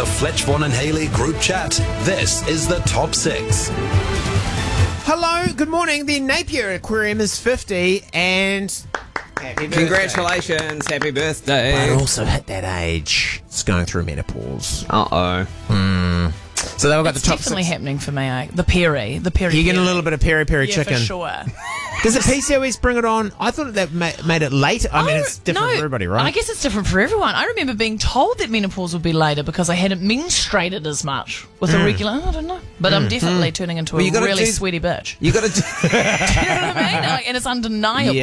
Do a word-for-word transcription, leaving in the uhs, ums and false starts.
the Fletch, Vaughan and Haley group chat. This is the Top six. Hello, good morning. The Napier Aquarium is fifty and... Happy birthday. Congratulations, happy birthday. But also hit that age. It's going through menopause. Uh-oh. Mm. So they've got It's the top definitely six. happening for me. I, the peri, the peri. You're getting a little bit of peri peri yeah, chicken. for sure. Does the P C O S bring it on? I thought that ma- made it later. I mean, Oh, it's different no, for everybody, right? I guess it's different for everyone. I remember being told that menopause would be later because I hadn't menstruated as much with Mm. a regular. I don't know, but I'm definitely turning into Well, you a gotta really do- sweaty bitch. You got to. Do you know what I mean? Like, and it's undeniable.